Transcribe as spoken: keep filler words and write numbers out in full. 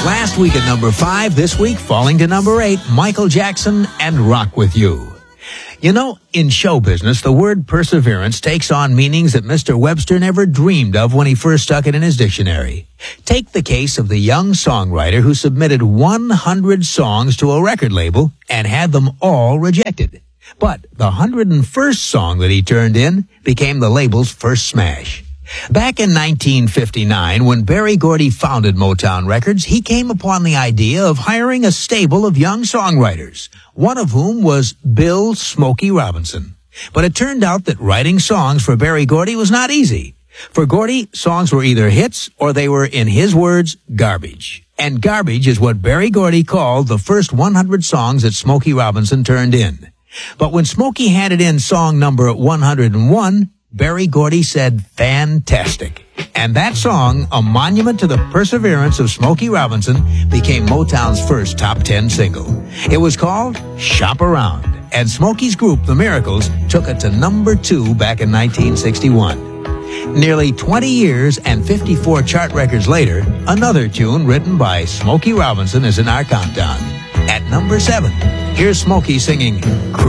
Last week at number five, this week falling to number eight, Michael Jackson and Rock With You. You know, in show business, the word perseverance takes on meanings that Mister Webster never dreamed of when he first stuck it in his dictionary. Take the case of the young songwriter who submitted one hundred songs to a record label and had them all rejected. But the one hundred first song that he turned in became the label's first smash. Back in nineteen fifty-nine, when Berry Gordy founded Motown Records, he came upon the idea of hiring a stable of young songwriters, one of whom was Bill Smokey Robinson. But it turned out that writing songs for Berry Gordy was not easy. For Gordy, songs were either hits or they were, in his words, garbage. And garbage is what Berry Gordy called the first one hundred songs that Smokey Robinson turned in. But when Smokey handed in song number one hundred one, Berry Gordy said, "Fantastic." And that song, a monument to the perseverance of Smokey Robinson, became Motown's first top ten single. It was called Shop Around, and Smokey's group, The Miracles, took it to number two back in nineteen sixty-one. Nearly twenty years and fifty-four chart records later, another tune written by Smokey Robinson is in our countdown. At number seven, here's Smokey singing